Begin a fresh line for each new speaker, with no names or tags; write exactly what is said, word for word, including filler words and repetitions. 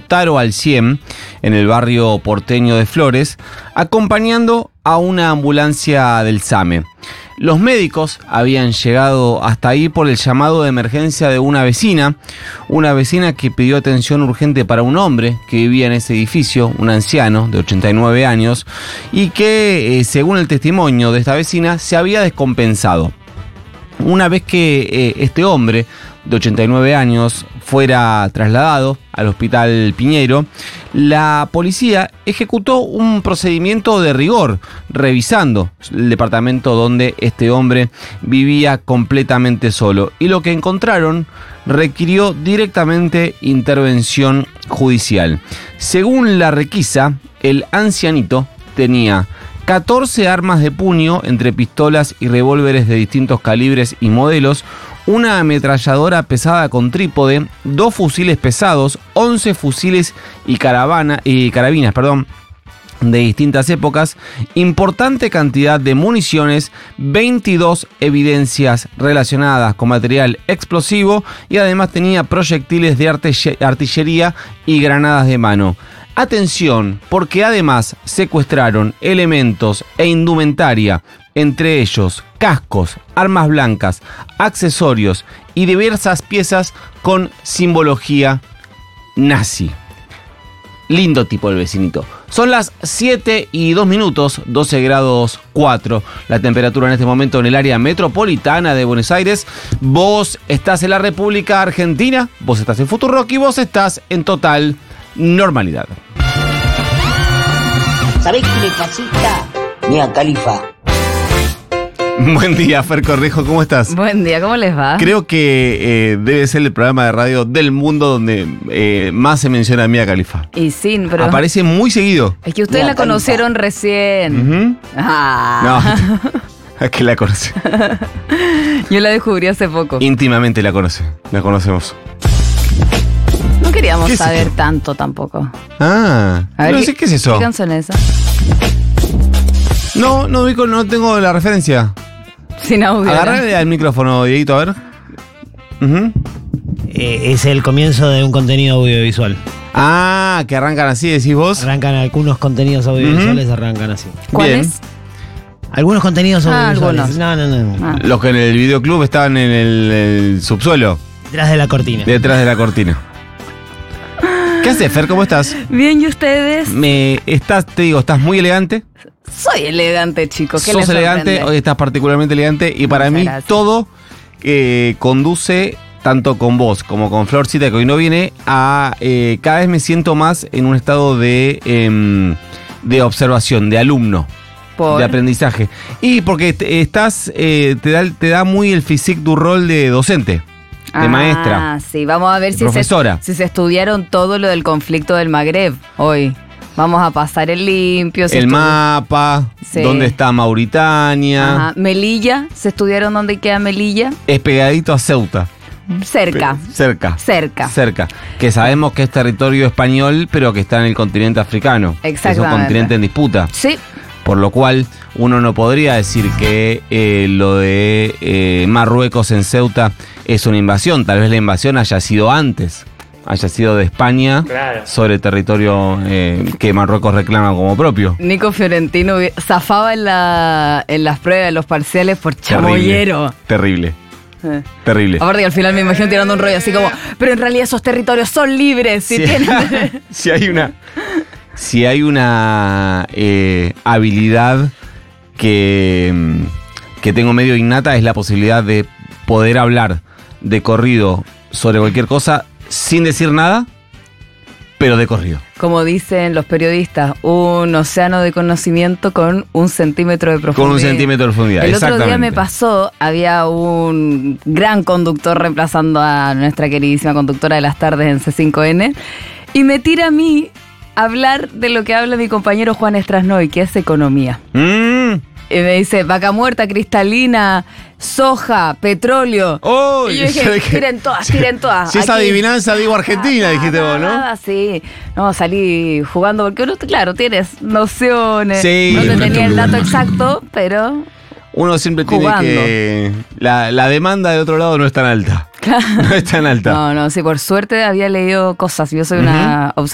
Lautaro al cien, en el barrio porteño de Flores, acompañando a una ambulancia del SAME. Los médicos habían llegado hasta ahí por el llamado de emergencia de una vecina, una vecina que pidió atención urgente para un hombre que vivía en ese edificio, un anciano de ochenta y nueve años, y que, eh, según el testimonio de esta vecina, se había descompensado. Una vez que eh, este hombre de ochenta y nueve años fuera trasladado al hospital Piñeiro, la policía ejecutó un procedimiento de rigor, revisando el departamento donde este hombre vivía completamente solo. Y lo que encontraron requirió directamente intervención judicial. Según la requisa, el ancianito tenía catorce armas de puño entre pistolas y revólveres de distintos calibres y modelos, una ametralladora pesada con trípode, dos fusiles pesados, once fusiles y, caravana, y carabinas, perdón, de distintas épocas, importante cantidad de municiones, veintidós evidencias relacionadas con material explosivo y además tenía proyectiles de artillería y granadas de mano. Atención, porque además secuestraron elementos e indumentaria, entre ellos cascos, armas blancas, accesorios y diversas piezas con simbología nazi. Lindo tipo el vecinito. Son las siete y dos minutos, doce grados cuatro. La temperatura en este momento en el área metropolitana de Buenos Aires. Vos estás en la República Argentina, vos estás en Futurock y vos estás en total normalidad.
¿Sabés qué le pasita? Mía Khalifa.
Buen día, Fer Correjo, ¿cómo estás?
Buen día, ¿cómo les va?
Creo que eh, debe ser el programa de radio del mundo donde eh, más se menciona a Mia Khalifa.
Y sí, pero...
Aparece muy seguido.
Es que ustedes
Mia
la conocieron
Khalifa.
recién.
Uh-huh.
Ah.
No, es que la conoce.
Yo la descubrí hace poco.
Íntimamente la conoce, la conocemos.
No queríamos
¿Qué es
saber
esto?
tanto tampoco.
Ah,
A ver,
no sé qué es eso.
¿Qué canción es esa?
No, no, ubico, no tengo la referencia.
Sin audio.
Agarrale al micrófono, Dieguito, a ver. Uh-huh.
Eh, es el comienzo de un contenido audiovisual.
Ah, que arrancan así, decís vos.
Arrancan algunos contenidos audiovisuales, arrancan así.
¿Cuál
Bien.
es?
Algunos contenidos
Ah,
audiovisuales.
algunos.
No, no, no.
Ah.
Los que en el videoclub estaban en el, el subsuelo,
Detrás de la cortina.
detrás de la cortina. ¿Qué haces, Fer? ¿Cómo estás?
Bien, ¿y ustedes?
Me estás, te digo, estás muy elegante.
Soy elegante, chicos. ¿Qué
Sos
les
elegante,
sorprende?
hoy estás particularmente elegante. Y para
Muchas
mí
gracias.
todo eh, conduce, tanto con vos como con Florcita, que hoy no viene, a eh, cada vez me siento más en un estado de, eh, de observación, de alumno.
Por-
De aprendizaje. Y porque te- estás, eh, te, da, te da muy el physique du rol de docente, de
Ah,
maestra.
sí, vamos a ver
de
si
profesora.
se, si se estudiaron todo lo del conflicto del Magreb hoy. Vamos a pasar el limpio. se
El
estu-
mapa,
Sí.
dónde está Mauritania.
Ajá. Melilla, ¿se estudiaron dónde queda Melilla?
Es pegadito a Ceuta.
Cerca.
Pe- Cerca.
Cerca.
Cerca. Que sabemos que es territorio español, pero que está en el continente africano. Que es un
Exactamente.
continente en disputa.
Sí.
Por lo cual, uno no podría decir que eh, lo de eh, Marruecos en Ceuta es una invasión. Tal vez la invasión haya sido antes. Haya sido de España sobre el territorio eh, que Marruecos reclama como propio.
Nico Fiorentino hubi- zafaba en, la, en las pruebas, en los parciales por chamoyero.
Terrible.
Eh.
Terrible.
Aparte que al final me imagino tirando un rollo así como, pero en realidad esos territorios son libres. Si
Si,
tienen...
si hay una, si hay una eh, habilidad que, mm, que tengo medio innata, es la posibilidad de poder hablar de corrido sobre cualquier cosa sin decir nada, pero de corrido.
Como dicen los periodistas, un océano de conocimiento con un centímetro de profundidad.
Con un centímetro de profundidad.
El otro día
exactamente.
me pasó, había un gran conductor reemplazando a nuestra queridísima conductora de las tardes en C cinco N, y me tira a mí hablar de lo que habla mi compañero Juan Strasnoy, que es economía.
Mm.
Y me dice, vaca muerta, cristalina, soja, petróleo.
Oh,
y yo dije,
¿sabes qué?
tiren todas, tiren todas.
Si es
Aquí-
adivinanza, digo Argentina,
Ah,
dijiste vos, ¿no?
nada, sí. No, salí jugando porque uno, claro, tienes nociones.
Sí.
No te tenía el dato exacto, pero...
Uno siempre
Jugando.
tiene que... La, la demanda de otro lado no es tan alta. No es tan alta.
No, no, sí, por suerte había leído cosas. Yo soy una